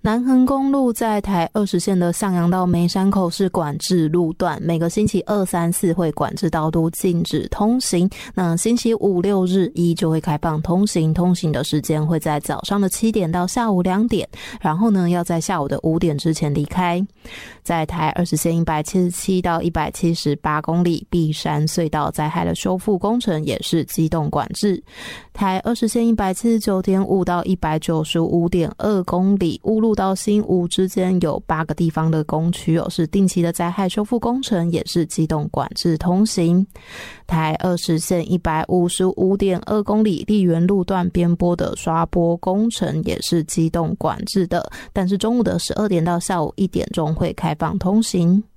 南横公路在台20线的向阳到梅山口是管制路段，每个星期2、3、4会管制道路禁止通行，那星期5、6、日1就会开放通行，通行的时间会在早上的7点到下午2点，然后呢要在下午的5点之前离开。在台20线177到178公里，碧山隧道灾害的修复工程也是机动管制。台20线179.5到195.2公里，乌路到新吴之间有8个地方的工区是定期的灾害修复工程，也是机动管制通行。台20线155.2公里，丽园路段边坡的刷坡工程也是机动管制的，但是中午的12点到下午1点钟会开放通行。